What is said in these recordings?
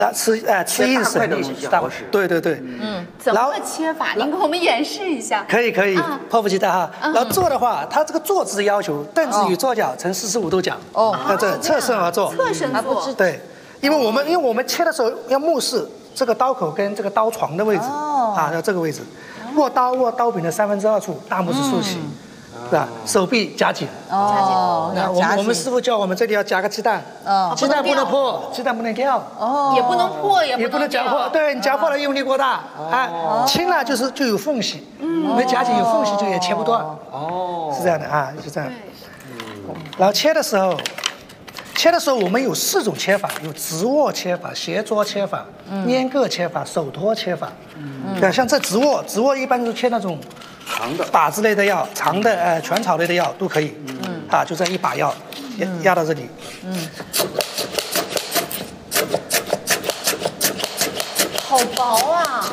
吃硬省力，对对对。 怎么个切法？您给我们演示一下。 可以，迫不及待哈。然后坐的话，它这个坐姿要求凳子与桌脚呈45度角。那这侧身而坐。 侧身坐。 对，因为我们切的时候要目视这个刀口跟这个刀床的位置要这个位置。握刀柄的2/3处，大拇指竖起。是吧？手臂夹紧。我们师傅教我们这里要夹个鸡蛋。鸡蛋不能破，鸡蛋不能掉。 也不能破，也不能夹破。对，你夹破了用力过大，轻了就有缝隙。没夹紧有缝隙就也切不断。是这样的啊，是这样。然后切的时候我们有4种切法，有直握切法、斜捉切法、拈个切法、手托切法。对，像这直握一般是切那种长的把子类的药，长的全草类的药都可以。就这一把药压到这里。 好薄啊！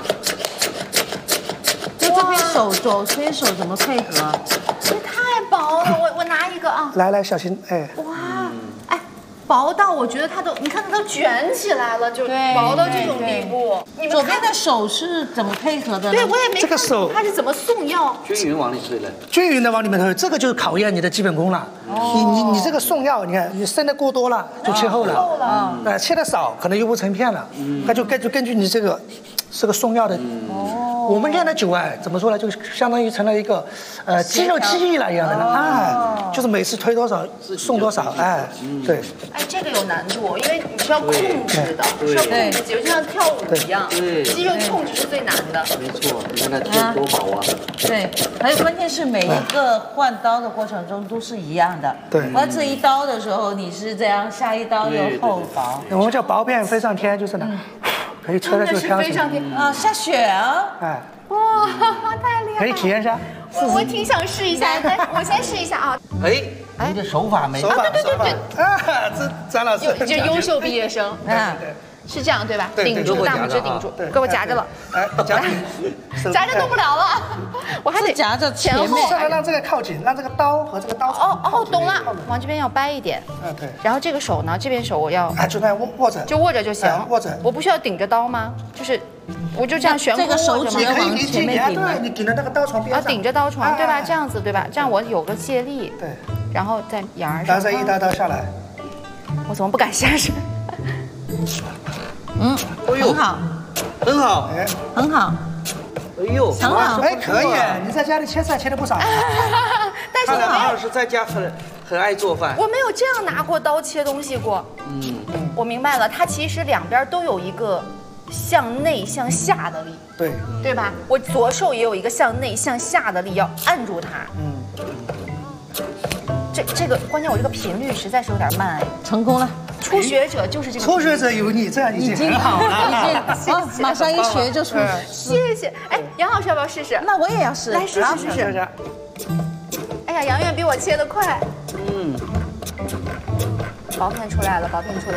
就这边手推手怎么配合？ 这太薄了，我拿一个啊。 来，小心， 哇，薄到我觉得它都，你看它都卷起来了，就薄到这种地步。你们左边的手是怎么配合的呢？ 对，我也没看这个手它是怎么送药， 均匀往里推的， 均匀的往里面推，这个就是考验你的基本功了。你这个送药，你看你生的过多了就切厚了，切的少可能又不成片了，那就根据你这个是个送药的。我们练的久怎么说呢？就相当于成了一个肌肉记忆了一样的就是每次推多少送多少，对。 这个有难度，因为你是要控制的，是要控制，就像跳舞一样，肌肉控制是最难的。 没错，你看它贴多薄啊。 对，还有关键是每一个换刀的过程中都是一样的。 对。 而这一刀的时候你是这样，下一刀又厚薄。 我们叫薄片飞上天，就是呢。可以吹的就飘起来下雪啊！ 哇，太厉害了！ 可以体验一下， 我挺想试一下，我先试一下啊！ 你的手法没？ 对，这张老师就优秀毕业生，是这样对吧？顶住大拇指，顶住，给我夹着了，夹着动不了了，我还得夹着前后， 让这个靠紧，让这个刀和这个刀懂了，往这边要掰一点， 对。 然后这个手呢，这边手我要就那握着， 就握着就行， 握着。 我不需要顶着刀吗？就是我就这样悬空这个手指要往前面顶， 对，你顶着那个刀床边上， 顶着刀床对吧？这样子对吧？这样我有个借力， 对。 然后再沿上， 然后再一刀下来。 我怎么不敢下手？ 很好， 很好， 很好，很好， 可以，你在家里切菜切的不少。 但是我老师在家很爱做饭， 我没有这样拿过刀切东西过。我明白了，它其实两边都有一个向内向下的力，对吧？我左手也有一个向内向下的力，要按住它。这个关键，我这个频率实在是有点慢。 成功了。 初学者就是这个。 初学者有你，这样已经很好了。 马上一学就出。 谢谢。杨老师要不要试试？ 那我也要试。 来试试。哎呀，杨远比我切得快。薄片出来了。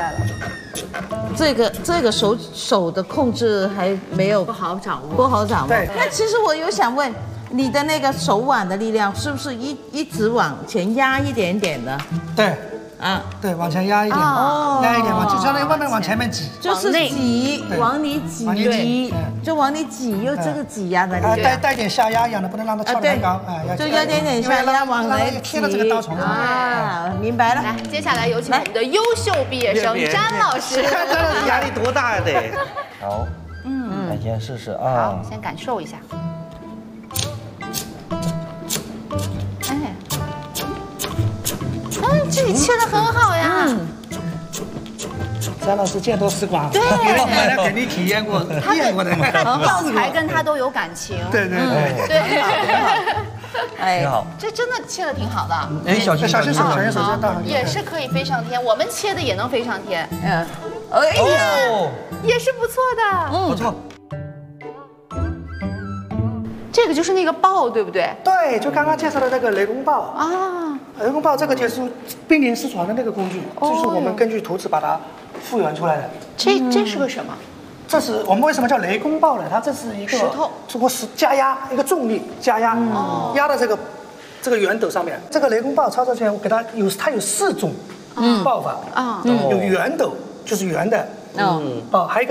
这个手的控制还没有不好掌握。 对。那其实我有想问，你的那个手腕的力量是不是一直往前压一点点的？ 对。对，往前压一点，压一点，就相当于慢慢往前面挤， 就是挤，往里挤，就往里挤，用这个挤压的力量， 带点下压一样的，不能让它翘太高， 就有点下压往来贴到这个刀床上。 明白了。 来，接下来有请我们的优秀毕业生詹老师。 看詹老师压力多大呀得。 好，咱先试试啊。 好，先感受一下。这里切得很好呀。 詹老师见多识广， 对， 他肯定体验过的。 药材跟他都有感情。 对。 挺好。 这真的切得挺好的。 小心手， 也是可以飞上天，我们切的也能飞上天。也是不错的。 不错。 这个就是那个刨，对不对？ 对，就刚刚介绍的那个雷公刨啊。 雷公刨这个就是濒临失传的那个工具，就是我们根据图纸把它复原出来的。 这是个什么？ 这是我们为什么叫雷公刨呢？它这是一个石头， 通过加压一个重力加压，压到这个圆斗上面。这个雷公刨操作起来，它有4种刨法有圆斗就是圆的， 嗯， 哦，还有一个。